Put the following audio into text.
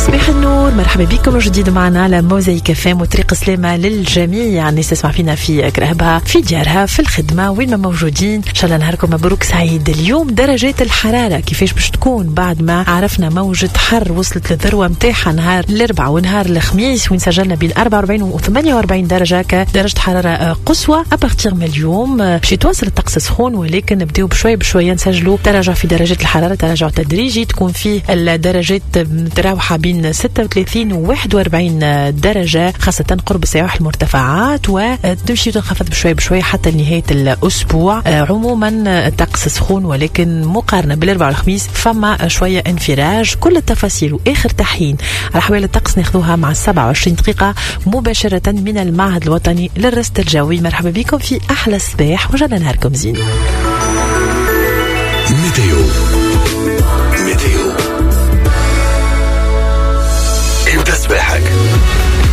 صباح النور، مرحبا بكم من جديد معنا على موزايك فام وطريق سلامة للجميع. الناس تسمع فينا في كرهبها، في ديارها، في الخدمة، وين ما موجودين. إن شاء الله نهاركم مبروك سعيد. اليوم درجات الحرارة كيفاش باش تكون بعد ما عرفنا موجة حر وصلت للذروة متاعها نهار الأربعاء ونهار الخميس، وين سجلنا بين 44 و 48 درجة كدرجة حرارة قصوى. أبارتيغ من اليوم باش يتواصل الطقس سخون، ولكن نبداو بشوية بشوية نسجلوا تراجع في درجات الحرارة، تراجع تدريجي. تكون فيه الدرجات متراوحة بين 36 و 41 درجة، خاصة قرب سواحل المرتفعات، وتمشي تنخفض بشوية بشوية حتى لنهاية الأسبوع. عموما الطقس سخون، ولكن مقارنة بالأربعاء والخميس فما شوية انفراج. كل التفاصيل وآخر تحيين على حوالي الطقس ناخذوها مع 27 دقيقة مباشرة من المعهد الوطني للرصد الجوي. مرحبا بكم في أحلى الصباح، وجعلنا نهاركم زين. ميتيو